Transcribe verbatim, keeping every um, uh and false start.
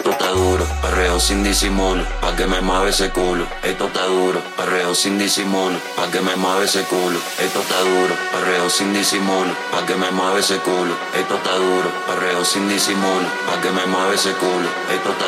esto está duro, perreo sin disimulo, pa' que me mueve ese culo, esto está duro, perreo sin disimulo, pa' que me mueve ese culo, esto está duro, perreo sin disimulo, pa' que me mueve ese culo, esto está duro, perreo sin disimulo, pa' que me mueve ese culo, esto está